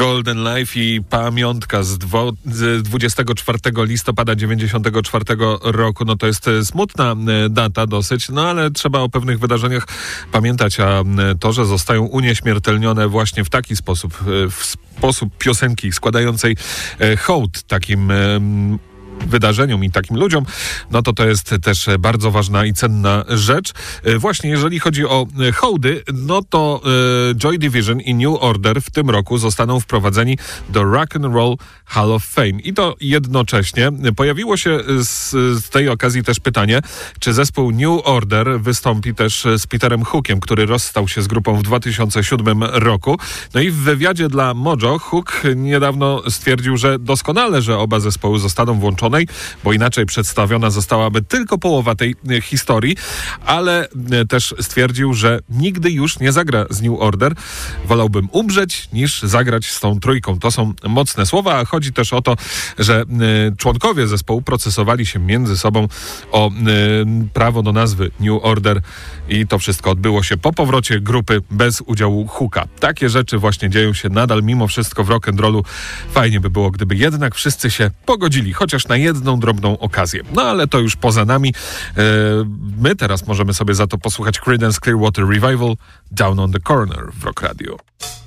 Golden Life i pamiątka z 24 listopada 94 roku. No to jest smutna data dosyć, no ale trzeba o pewnych wydarzeniach pamiętać, a to, że zostają unieśmiertelnione właśnie w taki sposób, w sposób piosenki składającej hołd takim wydarzeniom i takim ludziom, no to jest też bardzo ważna i cenna rzecz. Właśnie jeżeli chodzi o hołdy, no to Joy Division i New Order w tym roku zostaną wprowadzeni do Rock and Roll Hall of Fame. I to jednocześnie pojawiło się z tej okazji też pytanie, czy zespół New Order wystąpi też z Peterem Hookiem, który rozstał się z grupą w 2007 roku. No i w wywiadzie dla Mojo Hook niedawno stwierdził, że doskonale, że oba zespoły zostaną włączone, bo inaczej przedstawiona zostałaby tylko połowa tej historii, ale też stwierdził, że nigdy już nie zagra z New Order. Wolałbym umrzeć niż zagrać z tą trójką. To są mocne słowa, a chodzi też o to, że członkowie zespołu procesowali się między sobą o prawo do nazwy New Order i to wszystko odbyło się po powrocie grupy bez udziału Hooka. Takie rzeczy właśnie dzieją się nadal mimo wszystko w rock'n'rollu. Fajnie by było, gdyby jednak wszyscy się pogodzili, chociaż na jedną drobną okazję. No ale to już poza nami. My teraz możemy sobie za to posłuchać Creedence Clearwater Revival Down on the Corner w Rock Radio.